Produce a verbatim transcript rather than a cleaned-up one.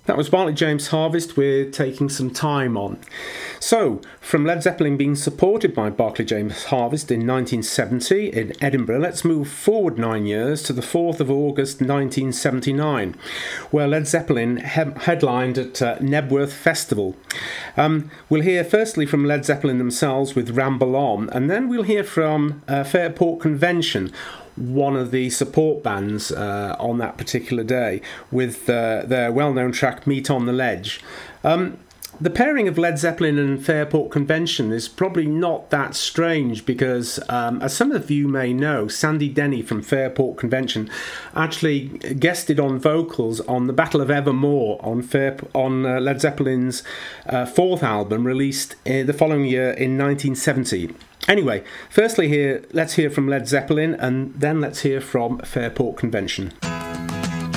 That was Barclay James Harvest we're taking some time on. So, from Led Zeppelin being supported by Barclay James Harvest in nineteen seventy in Edinburgh, let's move forward nine years to the fourth of August nineteen seventy-nine, where Led Zeppelin he- headlined at uh, Knebworth Festival. Um, we'll hear firstly from Led Zeppelin themselves with Ramble On, and then we'll hear from uh, Fairport Convention, one of the support bands uh, on that particular day, with uh, their well-known track Meet on the Ledge. Um, the pairing of Led Zeppelin and Fairport Convention is probably not that strange because, um, as some of you may know, Sandy Denny from Fairport Convention actually guested on vocals on the Battle of Evermore on, Fair- on uh, Led Zeppelin's uh, fourth album, released uh, the following year in nineteen seventy. Anyway, firstly here, let's hear from Led Zeppelin, and then let's hear from Fairport Convention.